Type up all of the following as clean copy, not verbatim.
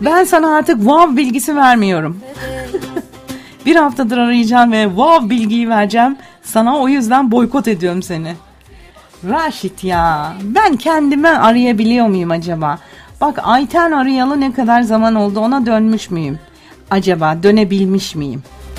Ben sana artık wow bilgisi vermiyorum. Bir haftadır arayacağım ve wow bilgiyi vereceğim. Sana o yüzden boykot ediyorum seni. Raşit ya, ben kendime arayabiliyor muyum acaba? Bak Ayten arayalı ne kadar zaman oldu, ona dönmüş müyüm? Acaba dönebilmiş miyim?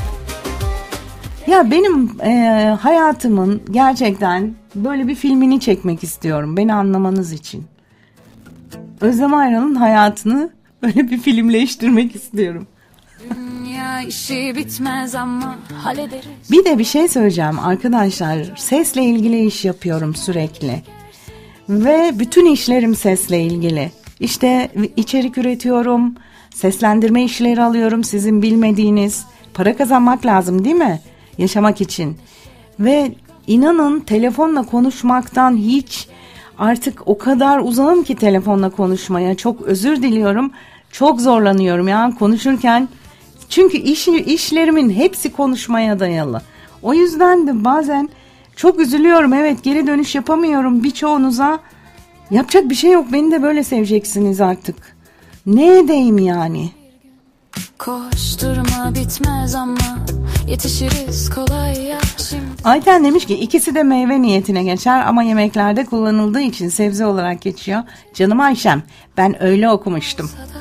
Ya benim hayatımın gerçekten böyle bir filmini çekmek istiyorum. Beni anlamanız için. Özlem Ayran'ın hayatını böyle bir filmleştirmek istiyorum. Dünya işi bitmez ama hallederiz. Bir de bir şey söyleyeceğim arkadaşlar. Sesle ilgili iş yapıyorum sürekli. Ve bütün işlerim sesle ilgili. İşte içerik üretiyorum. Seslendirme işleri alıyorum. Sizin bilmediğiniz. Para kazanmak lazım değil mi? Yaşamak için. Ve inanın telefonla konuşmaktan hiç artık o kadar uzağım ki telefonla konuşmaya. Çok özür diliyorum. Çok zorlanıyorum ya konuşurken. Çünkü işlerimin hepsi konuşmaya dayalı. O yüzden de bazen çok üzülüyorum. Evet, geri dönüş yapamıyorum birçoğunuza. Yapacak bir şey yok. Beni de böyle seveceksiniz artık. Ne edeyim yani? Koşturma bitmez ama yetişiriz kolay ya şimdi. Ayten demiş ki ikisi de meyve niyetine geçer ama yemeklerde kullanıldığı için sebze olarak geçiyor. Canım Ayşem, ben öyle okumuştum.